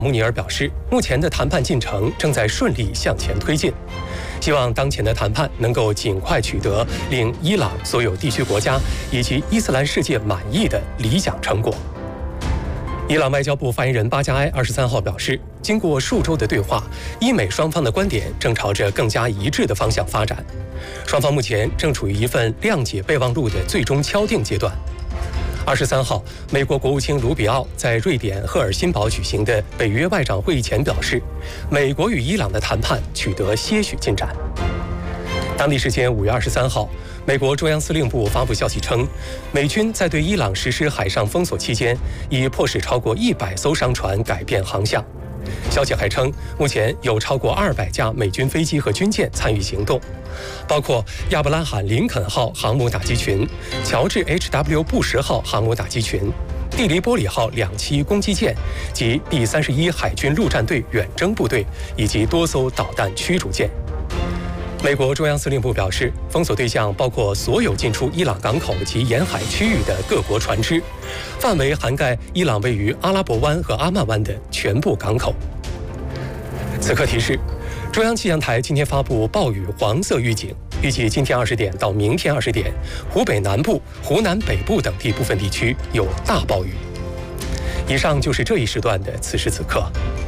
穆尼尔表示，目前的谈判进程正在顺利向前推进，希望当前的谈判能够尽快取得令伊朗所有地区国家以及伊斯兰世界满意的理想成果。伊朗外交部发言人巴加埃23号表示，经过数周的对话，伊美双方的观点正朝着更加一致的方向发展，双方目前正处于一份谅解备忘录的最终敲定阶段。23号，美国国务卿卢比奥在瑞典赫尔辛堡举行的北约外长会议前表示，美国与伊朗的谈判取得些许进展。当地时间5月23号，美国中央司令部发布消息称，美军在对伊朗实施海上封锁期间，已迫使超过100艘商船改变航向。消息还称，目前有超过200架美军飞机和军舰参与行动，包括亚伯拉罕·林肯号航母打击群、乔治 H.W. 布什号航母打击群、蒂黎波里号2栖攻击舰及第31海军陆战队远征部队，以及多艘导弹驱逐舰。美国中央司令部表示，封锁对象包括所有进出伊朗港口及沿海区域的各国船只，范围涵盖伊朗位于阿拉伯湾和阿曼湾的全部港口。此刻提示，中央气象台今天发布暴雨黄色预警，预计今天20点到明天20点，湖北南部、湖南北部等地部分地区有大暴雨。以上就是这一时段的此时此刻。